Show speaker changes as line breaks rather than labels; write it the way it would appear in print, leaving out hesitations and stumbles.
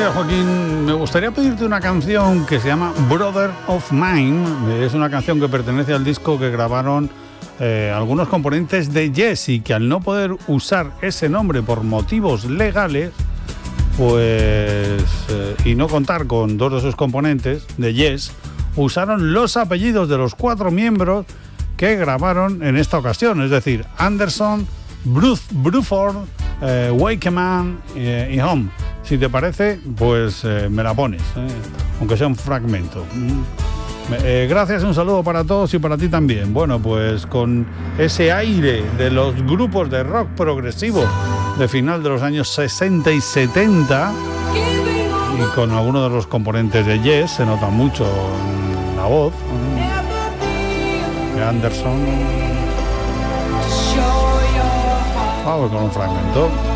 días, Joaquín. Me gustaría pedirte una canción que se llama Brother of Mine. Es una canción que pertenece al disco que grabaron algunos componentes de Yes, y que al no poder usar ese nombre por motivos legales, pues y no contar con dos de sus componentes de Yes, usaron los apellidos de los 4 miembros que grabaron en esta ocasión, es decir, Anderson, Bruford, Wakeman y Home. Si te parece, pues me la pones, aunque sea un fragmento. Gracias, un saludo para todos y para ti también. Bueno, pues con ese aire de los grupos de rock progresivo de final de los años 60 y 70, y con algunos de los componentes de Yes, se nota mucho en la voz de Anderson. Vamos con un fragmento.